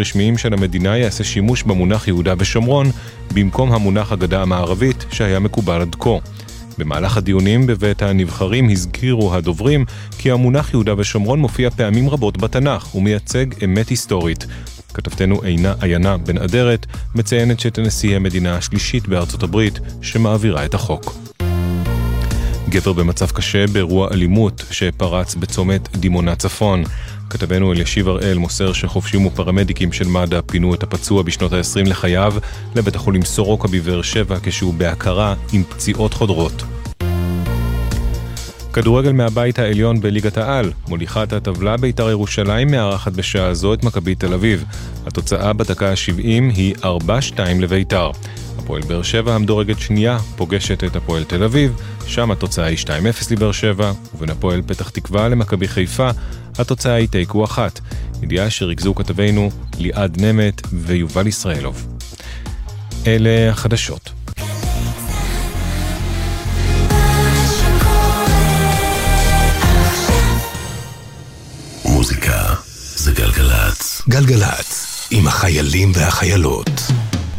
רשמיים של המדינה יעשה שימוש במונח יהודה ושומרון במקום המונח הגדה המערבית שהיה מקובל עד כה. במהלך הדיונים בבית הנבחרים הזכירו הדוברים כי המונח יהודה ושומרון מופיע פעמים רבות בתנ"ך ומייצג אמת היסטורית. כתבתנו עיינה בן אדרת מציינת שאת נשיא המדינה השלישית בארצות הברית שמעבירה את החוק. גבר במצב קשה באירוע אלימות שפרץ בצומת דימונה צפון. כתבנו אלישיב הראל מוסר שחופשים ופרמדיקים של מד"א פינו את הפצוע בשנות ה-20 לחייו לבית החולים סורוקה בבאר שבע כשהוא בהכרה עם פציעות חודרות. כדורגל מהבית העליון בליגת העל, מוליכת הטבלה בית"ר ירושלים מארחת בשעה זו את מכבי תל אביב. התוצאה בדקה ה-70 היא 4-2 לבית"ר. הפועל באר שבע המדורגת שנייה פוגשת את הפועל תל אביב, שם התוצאה היא 2-0 לבאר שבע, ובין הפועל פתח תקווה למכבי חיפה התוצאה היא תיקו 1. ידיעה שריכזו כתבינו ליעד נמת ויובל ישראלוב. אלה החדשות. מוזיקה זה גלגלץ. גלגלץ עם החיילים והחיילות.